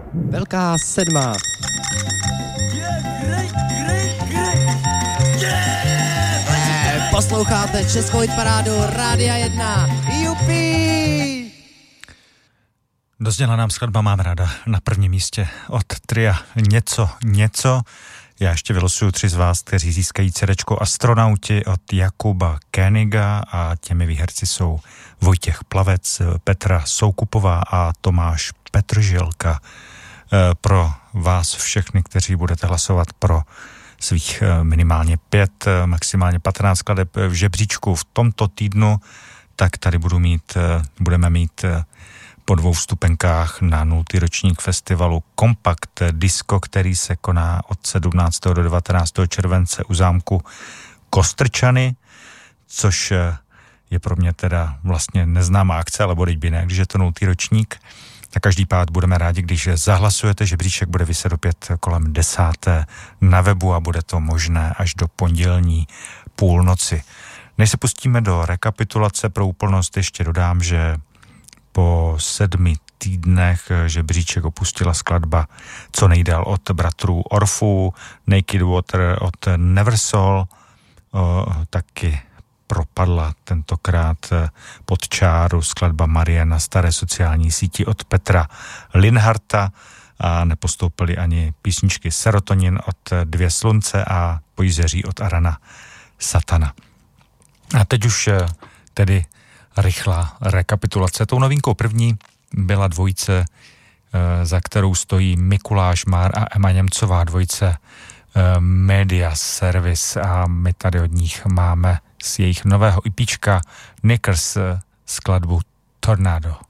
Velká sedma. Posloucháte Českou hitparádu Rádia 1. Jupi! Dozděla nám skladba Mám ráda na prvním místě od tria Něco. Já ještě vylosuju 3 z vás, kteří získají CDčko Astronauti od Jakuba Koeniga a těmi výherci jsou Vojtěch Plavec, Petra Soukupová a Tomáš Petržilka. Pro vás všechny, kteří budete hlasovat pro svých minimálně 5, maximálně 15 skladeb v žebříčku v tomto týdnu, tak tady budeme mít po 2 vstupenkách na 0. ročník festivalu Kompakt Disco, který se koná od 17. do 19. července u zámku Kostrčany, což je pro mě teda vlastně neznámá akce, ale bude by ne, když je to 0. ročník. Na každý pád budeme rádi, když zahlasujete, žebříček bude vyset opět kolem 10. na webu a bude to možné až do pondělní půlnoci. Než se pustíme do rekapitulace, pro úplnost ještě dodám, že po 7 týdnech žebříček opustila skladba Co nejdál od bratrů Orfů, Naked Water od Neversoul, taky propadla tentokrát pod čáru skladba Marie na staré sociální síti od Petra Linharta a nepostoupily ani písničky Serotonin od Dvě slunce a Pojzeří od Arana Satana. A teď už tedy rychlá rekapitulace. Tou novinkou první byla dvojice, za kterou stojí Mikuláš Már a Emma Němcová, dvojice Media Service, a my tady od nich máme z jejich nového EPčka Knickers skladbu Tornado.